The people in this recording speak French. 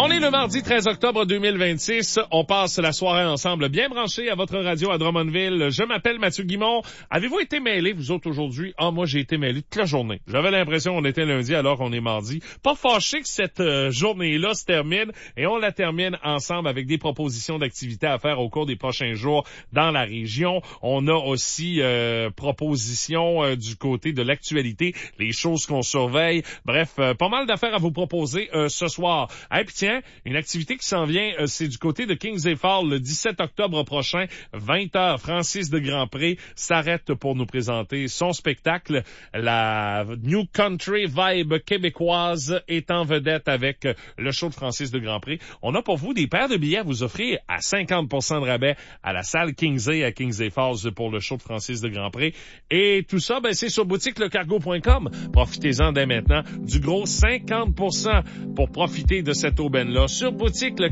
On est le mardi 13 octobre 2026. On passe la soirée ensemble bien branchés à votre radio à Drummondville. Je m'appelle Mathieu Guimond. Avez-vous été mêlés, vous autres, aujourd'hui? Ah, moi, j'ai été mêlé toute la journée. J'avais l'impression qu'on était lundi alors qu'on est mardi. Pas fâché que cette journée-là se termine et on la termine ensemble avec des propositions d'activités à faire au cours des prochains jours dans la région. On a aussi propositions du côté de l'actualité, les choses qu'on surveille. Bref, pas mal d'affaires à vous proposer ce soir. Hey, puis tiens, une activité qui s'en vient, c'est du côté de Kingsley Falls le 17 octobre prochain, 20h. Francis de Grandpré s'arrête pour nous présenter son spectacle. La New Country Vibe québécoise est en vedette avec le show de Francis de Grandpré. On a pour vous des paires de billets à vous offrir à 50% de rabais à la salle Kingsley à Kingsley Falls pour le show de Francis de Grandpré. Et tout ça, c'est sur boutiquelecargo.com. Profitez-en dès maintenant du gros 50% pour profiter de cette aubaine-là sur boutiquelecargo.com.